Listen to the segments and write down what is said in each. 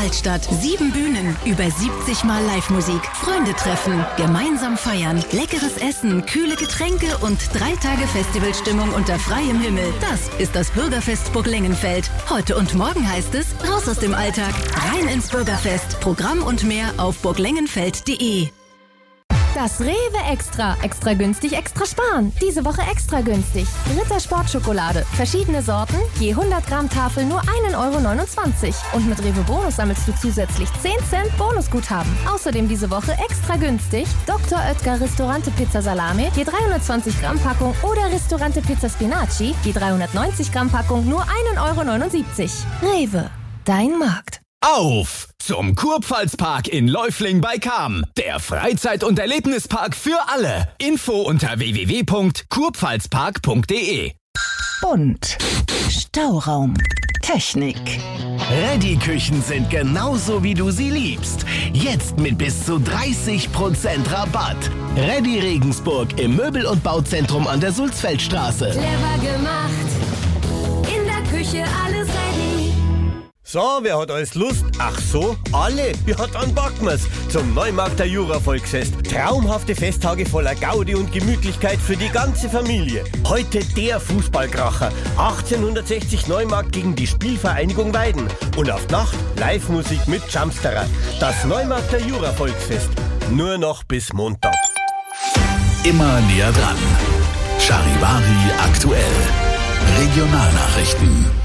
Altstadt. 7 Bühnen, über 70 Mal Live-Musik, Freunde treffen, gemeinsam feiern, leckeres Essen, kühle Getränke und 3 Tage Festivalstimmung unter freiem Himmel. Das ist das Bürgerfest Burg Lengenfeld. Heute und morgen heißt es, raus aus dem Alltag, rein ins Bürgerfest. Programm und mehr auf burglengenfeld.de. Das Rewe Extra. Extra günstig, extra sparen. Diese Woche extra günstig. Ritter Sportschokolade. Verschiedene Sorten, je 100 Gramm Tafel nur 1,29 €. Und mit Rewe Bonus sammelst du zusätzlich 10 Cent Bonusguthaben. Außerdem diese Woche extra günstig Dr. Oetker Ristorante Pizza Salame, je 320 Gramm Packung oder Ristorante Pizza Spinaci, je 390 Gramm Packung nur 1,79 €. Rewe, dein Markt. Auf zum Kurpfalzpark in Läufling bei Cham. Der Freizeit- und Erlebnispark für alle. Info unter www.kurpfalzpark.de. Bunt. Stauraum. Technik. Ready-Küchen sind genauso, wie du sie liebst. Jetzt mit bis zu 30% Rabatt. Ready Regensburg im Möbel- und Bauzentrum an der Sulzfeldstraße. Clever gemacht. In der Küche alles ready. So, wer hat alles Lust? Ach so, alle. Ja, dann packen wir's. Zum Neumarkter Jura-Volksfest. Traumhafte Festtage voller Gaudi und Gemütlichkeit für die ganze Familie. Heute der Fußballkracher. 1860 Neumarkt gegen die Spielvereinigung Weiden. Und auf Nacht Live-Musik mit Jumpsterer. Das Neumarkter Jura-Volksfest. Nur noch bis Montag. Immer näher dran. Charivari aktuell. Regionalnachrichten.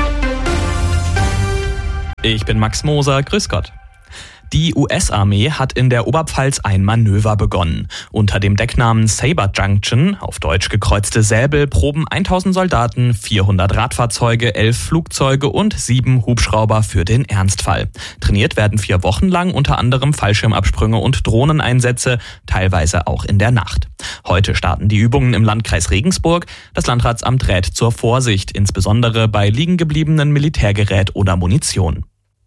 Ich bin Max Moser, grüß Gott. Die US-Armee hat in der Oberpfalz ein Manöver begonnen. Unter dem Decknamen Saber Junction, auf Deutsch gekreuzte Säbel, proben 1000 Soldaten, 400 Radfahrzeuge, 11 Flugzeuge und 7 Hubschrauber für den Ernstfall. Trainiert werden 4 Wochen lang unter anderem Fallschirmabsprünge und Drohneneinsätze, teilweise auch in der Nacht. Heute starten die Übungen im Landkreis Regensburg. Das Landratsamt rät zur Vorsicht, insbesondere bei liegengebliebenen Militärgerät oder Munition.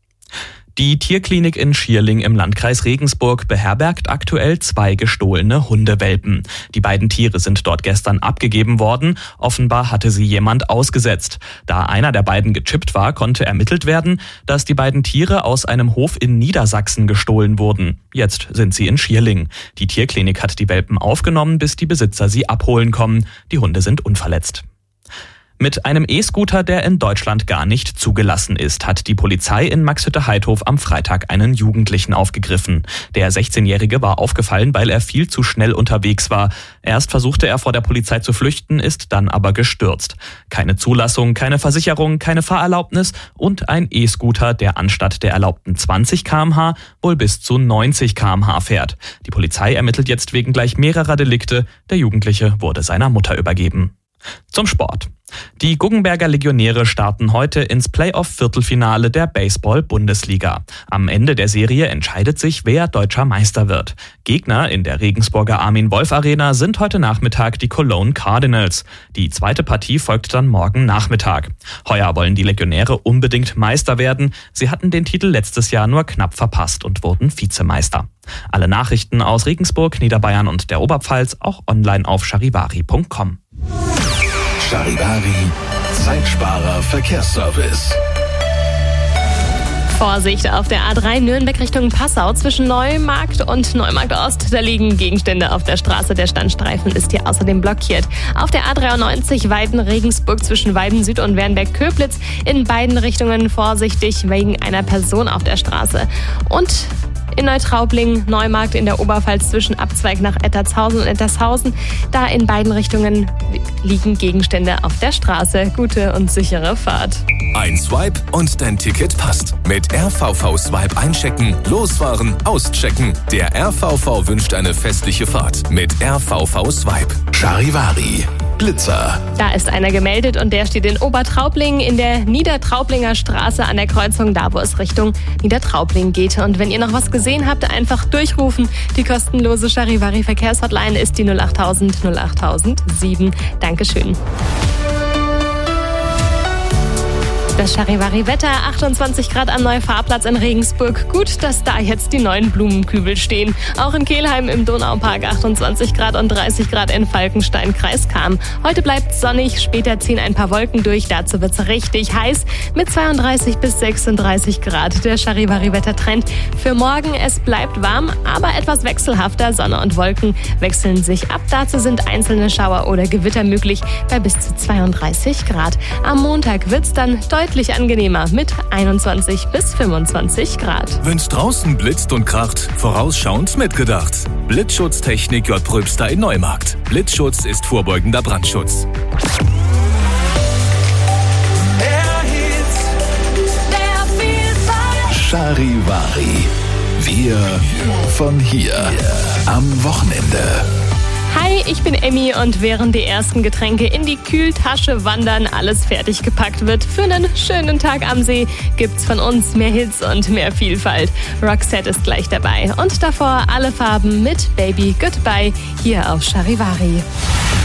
Die Tierklinik in Schierling im Landkreis Regensburg beherbergt aktuell 2 gestohlene Hundewelpen. Die beiden Tiere sind dort gestern abgegeben worden. Offenbar hatte sie jemand ausgesetzt. Da einer der beiden gechippt war, konnte ermittelt werden, dass die beiden Tiere aus einem Hof in Niedersachsen gestohlen wurden. Jetzt sind sie in Schierling. Die Tierklinik hat die Welpen aufgenommen, bis die Besitzer sie abholen kommen. Die Hunde sind unverletzt. Mit einem E-Scooter, der in Deutschland gar nicht zugelassen ist, hat die Polizei in Maxhütte-Heidhof am Freitag einen Jugendlichen aufgegriffen. Der 16-Jährige war aufgefallen, weil er viel zu schnell unterwegs war. Erst versuchte er vor der Polizei zu flüchten, ist dann aber gestürzt. Keine Zulassung, keine Versicherung, keine Fahrerlaubnis und ein E-Scooter, der anstatt der erlaubten 20 km/h wohl bis zu 90 km/h fährt. Die Polizei ermittelt jetzt wegen gleich mehrerer Delikte. Der Jugendliche wurde seiner Mutter übergeben. Zum Sport. Die Guggenberger Legionäre starten heute ins Playoff-Viertelfinale der Baseball-Bundesliga. Am Ende der Serie entscheidet sich, wer deutscher Meister wird. Gegner in der Regensburger Armin-Wolf-Arena sind heute Nachmittag die Cologne Cardinals. Die zweite Partie folgt dann morgen Nachmittag. Heuer wollen die Legionäre unbedingt Meister werden. Sie hatten den Titel letztes Jahr nur knapp verpasst und wurden Vizemeister. Alle Nachrichten aus Regensburg, Niederbayern und der Oberpfalz auch online auf charivari.com. Charivari, Zeitsparer Verkehrsservice. Vorsicht auf der A3 Nürnberg Richtung Passau zwischen Neumarkt und Neumarkt Ost. Da liegen Gegenstände auf der Straße. Der Standstreifen ist hier außerdem blockiert. Auf der A93 Weiden-Regensburg zwischen Weiden Süd und Wernberg-Köblitz in beiden Richtungen vorsichtig wegen einer Person auf der Straße. Und in Neutraubling, Neumarkt in der Oberpfalz zwischen Abzweig nach Ettershausen und Ettershausen. Da in beiden Richtungen liegen Gegenstände auf der Straße. Gute und sichere Fahrt. Ein Swipe und dein Ticket passt. Mit RVV Swipe einchecken, losfahren, auschecken. Der RVV wünscht eine festliche Fahrt mit RVV Swipe. Charivari. Blitzer. Da ist einer gemeldet und der steht in Obertraubling in der Niedertraublinger Straße an der Kreuzung, da wo es Richtung Niedertraubling geht. Und wenn ihr noch was gesehen habt, einfach durchrufen. Die kostenlose Charivari Verkehrshotline ist die 08000 08007. Dankeschön. Das Charivari-Wetter, 28 Grad am Neufahrplatz in Regensburg. Gut, dass da jetzt die neuen Blumenkübel stehen. Auch in Kelheim im Donaupark 28 Grad und 30 Grad in Falkenstein-Kreiskam. Heute bleibt sonnig, später ziehen ein paar Wolken durch. Dazu wird's richtig heiß mit 32 bis 36 Grad. Der Charivari-Wettertrend für morgen, es bleibt warm, aber etwas wechselhafter. Sonne und Wolken wechseln sich ab. Dazu sind einzelne Schauer oder Gewitter möglich bei bis zu 32 Grad. Am Montag wird's dann deutlich angenehmer mit 21 bis 25 Grad. Wenn's draußen blitzt und kracht, vorausschauend mitgedacht. Blitzschutztechnik J. Pröbster in Neumarkt. Blitzschutz ist vorbeugender Brandschutz. Charivari. Wir von hier. Am Wochenende. Hi, ich bin Emmy und während die ersten Getränke in die Kühltasche wandern, alles fertig gepackt wird für einen schönen Tag am See, gibt's von uns mehr Hits und mehr Vielfalt. Roxette ist gleich dabei und davor alle Farben mit Baby Goodbye hier auf Charivari.